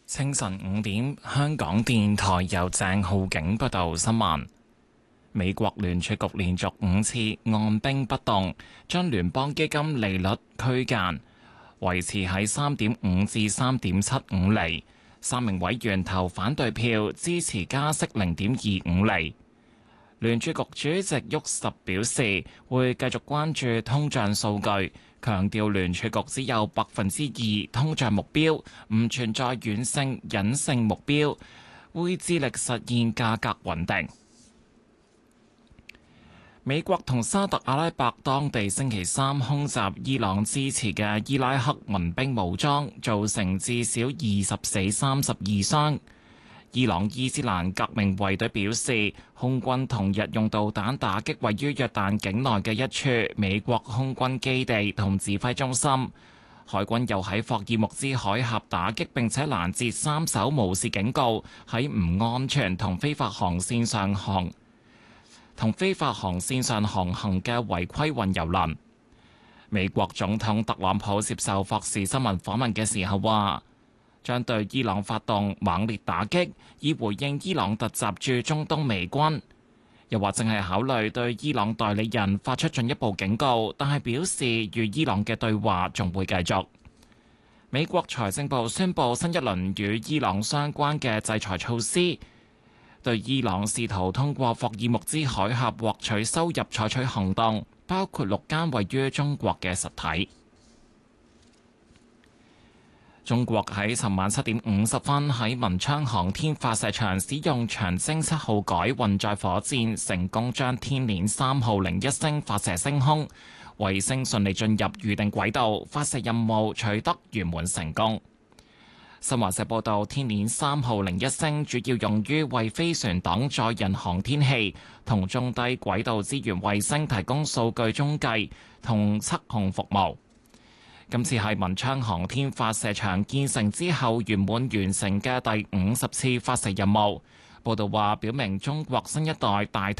清晨5點，香港電台由鄭浩景報道新聞。美國聯儲局連續5次按兵不動，將聯邦基金利率區間維持喺3.5至3.75厘。3名委員投反對票，支持加息0.25厘。聯儲局主席沃什表示，會繼續關注通脹數據，強調聯儲局只有2%通脹目標，唔存在軟性隱性目標，會致力實現價格穩定。美國同沙特阿拉伯當地星期三空襲伊朗支持嘅伊拉克民兵武裝，造成至少20死32傷。伊朗伊斯蘭革命衛隊表示，空軍同日用導彈打擊位於約旦境內嘅一處美國空軍基地同指揮中心。海軍又喺霍爾木茲海峽打擊並且攔截3艘無視警告喺唔安全同非法航線上航行嘅違規運油輪。美國總統特朗普接受霍士新聞訪問嘅時候話，將對伊朗發動猛烈打擊，以回應伊朗突襲駐中東美軍。又話正係考慮對伊朗代理人發出進一步警告，但係表示與伊朗嘅對話仲會繼續。美國財政部宣布新一輪與伊朗相關嘅制裁措施，對伊朗試圖通過霍爾木茲海峽獲取收入採取行動，包括6間位於中國嘅實體。中國喺尋晚7點50分喺文昌航天發射場使用長征7號改運載火箭，成功將天鏈3號0.1星發射升空，衛星順利進入預定軌道，發射任務取得圓滿成功。新華社報道，天鏈3號0.1星主要用於為飛船等載人航天器同中低軌道資源衛星提供數據中繼同測控服務。今次係文昌航天發射場建成之後圓滿完成嘅第50次發射任務。報道話，表明中國新一代大